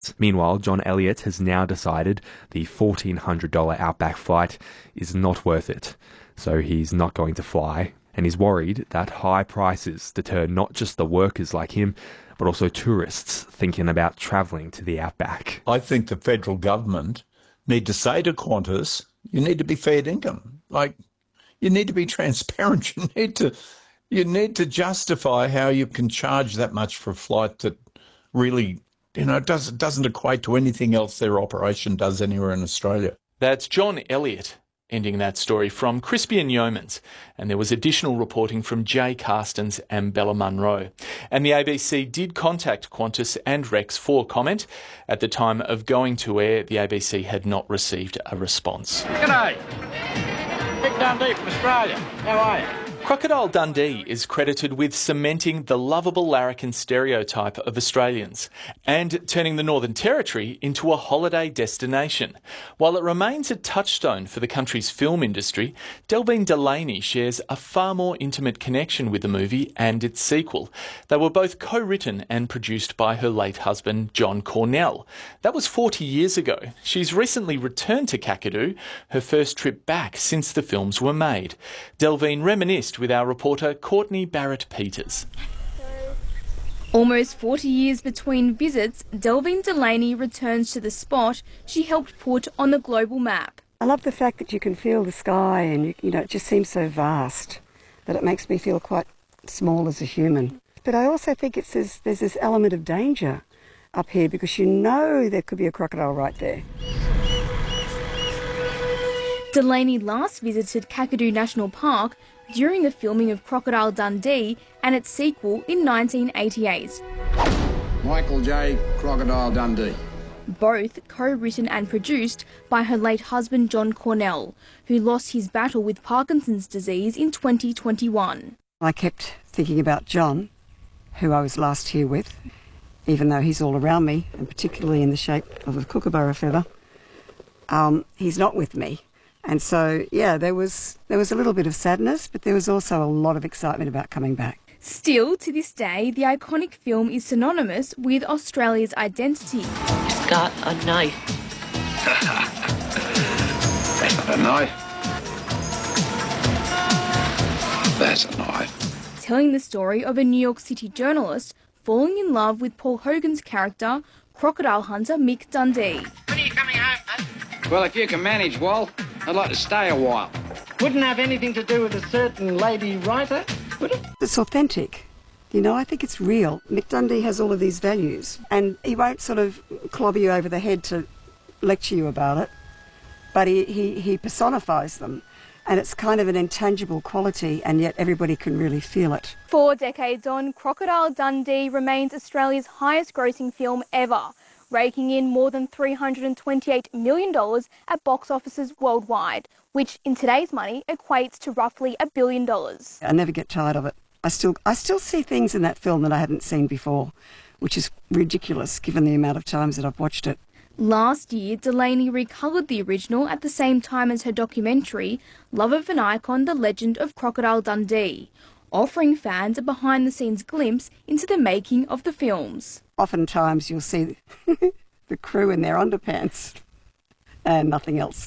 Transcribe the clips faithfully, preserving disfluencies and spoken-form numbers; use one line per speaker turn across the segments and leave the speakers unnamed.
Meanwhile, John Elliott has now decided the fourteen hundred dollars Outback flight is not worth it, so he's not going to fly, and he's worried that high prices deter not just the workers like him, but also tourists thinking about travelling to the Outback.
I think the federal government need to say to Qantas, you need to be fair income. Like, you need to be transparent. You need to, you need to justify how you can charge that much for a flight that really, you know, doesn't doesn't equate to anything else their operation does anywhere in Australia.
That's John Elliott ending that story from Crispian Yeomans, and there was additional reporting from Jay Carstens and Bella Munro. And the A B C did contact Qantas and Rex for comment. At the time of going to air, the A B C had not received a response.
G'day, Mick Dundee from Australia. How are you?
Crocodile Dundee is credited with cementing the lovable larrikin stereotype of Australians and turning the Northern Territory into a holiday destination. While it remains a touchstone for the country's film industry, Delvene Delaney shares a far more intimate connection with the movie and its sequel. They were both co-written and produced by her late husband, John Cornell. That was forty years ago. She's recently returned to Kakadu, her first trip back since the films were made. Delvene reminisced with our reporter Courtney Barrett-Peters.
Almost forty years between visits, Delvene Delaney returns to the spot she helped put on the global map.
I love the fact that you can feel the sky and, you, you know, it just seems so vast that it makes me feel quite small as a human. But I also think it's this, there's this element of danger up here because you know there could be a crocodile right there.
Delaney last visited Kakadu National Park during the filming of Crocodile Dundee and its sequel in nineteen eighty-eight.
Michael J. Crocodile Dundee.
Both co-written and produced by her late husband John Cornell, who lost his battle with Parkinson's disease in twenty twenty-one.
I kept thinking about John, who I was last here with, even though he's all around me, and particularly in the shape of a kookaburra feather. Um, he's not with me. And so, yeah, there was there was a little bit of sadness, but there was also a lot of excitement about coming back.
Still, to this day, the iconic film is synonymous with Australia's identity.
It's got a knife.
That's not a knife. That's a knife.
Telling the story of a New York City journalist falling in love with Paul Hogan's character, crocodile hunter Mick Dundee.
When are you coming home, mate? Well, if you can manage, Walt, I'd like to stay a while. Wouldn't have anything to do with a certain lady writer, would it?
It's authentic. You know, I think it's real. Mick Dundee has all of these values, and he won't sort of clobber you over the head to lecture you about it, but he, he, he personifies them, and it's kind of an intangible quality, and yet everybody can really feel it.
Four decades on, Crocodile Dundee remains Australia's highest grossing film ever, raking in more than three hundred twenty-eight million dollars at box offices worldwide, which in today's money equates to roughly a billion dollars.
I never get tired of it. I still, I still see things in that film that I hadn't seen before, which is ridiculous given the amount of times that I've watched it.
Last year, Delaney recovered the original at the same time as her documentary, Love of an Icon, The Legend of Crocodile Dundee, offering fans a behind-the-scenes glimpse into the making of the films.
Oftentimes you'll see the crew in their underpants and nothing else,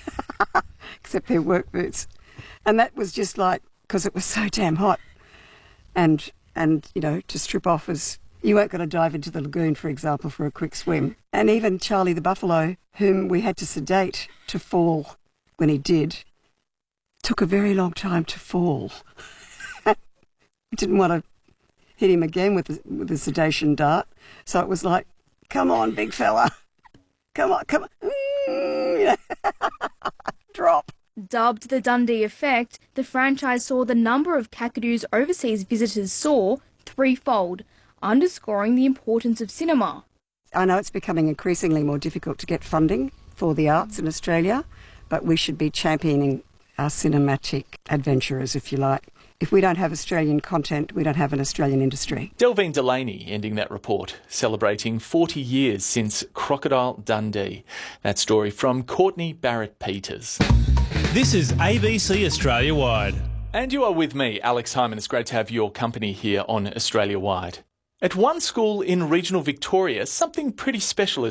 except their work boots. And that was just like, because it was so damn hot. And, and you know, to strip off was, you weren't going to dive into the lagoon, for example, for a quick swim. And even Charlie the buffalo, whom we had to sedate to fall when he did, took a very long time to fall. Didn't want to hit him again with the, with the sedation dart. So it was like, come on, big fella. Come on, come on. Mm, yeah. Drop.
Dubbed the Dundee Effect, the franchise saw the number of Kakadu's overseas visitors soar threefold, underscoring the importance of cinema.
I know it's becoming increasingly more difficult to get funding for the arts in Australia, but we should be championing our cinematic adventurers, if you like. If we don't have Australian content, we don't have an Australian industry.
Delvene Delaney ending that report, celebrating forty years since Crocodile Dundee. That story from Courtney Barrett-Peters.
This is A B C Australia Wide.
And you are with me, Alex Hyman. It's great to have your company here on Australia Wide. At one school in regional Victoria, something pretty special